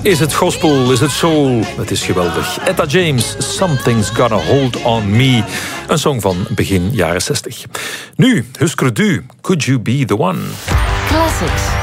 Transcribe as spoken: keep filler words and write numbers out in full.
Is het gospel? Is het soul? Het is geweldig. Etta James, Something's Gonna Hold On Me. Een song van begin jaren zestig. Nu, Husker Du, Could You Be The One? Classics.